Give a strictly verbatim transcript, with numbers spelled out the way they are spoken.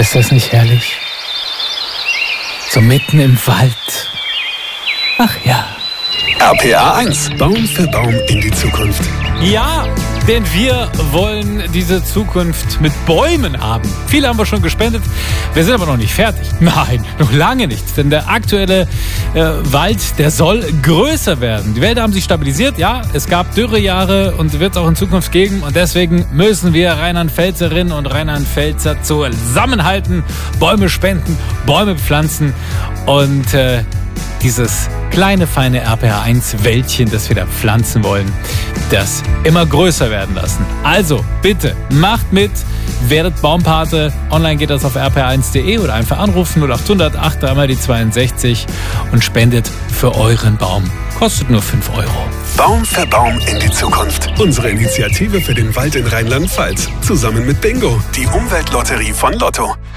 Ist das nicht herrlich? So mitten im Wald. Ach ja. R P R eins. Baum für Baum in die Zukunft. Ja, denn wir wollen diese Zukunft mit Bäumen haben. Viele haben wir schon gespendet. Wir sind aber noch nicht fertig. Nein, noch lange nicht. Denn der aktuelle äh, Wald, der soll größer werden. Die Wälder haben sich stabilisiert. Ja, es gab Dürrejahre und wird es auch in Zukunft geben. Und deswegen müssen wir Rheinland-Pfälzerinnen und Rheinland-Pfälzer zusammenhalten, Bäume spenden, Bäume pflanzen und äh, dieses kleine, feine R P R eins Wäldchen, das wir da pflanzen wollen, das immer größer werden lassen. Also, bitte, macht mit, werdet Baumpate. Online geht das auf r p r eins punkt de oder einfach anrufen null acht hundert acht drei mal die zweiundsechzig und spendet für euren Baum. Kostet nur fünf Euro. Baum für Baum in die Zukunft. Unsere Initiative für den Wald in Rheinland-Pfalz. Zusammen mit Bingo, die Umweltlotterie von Lotto.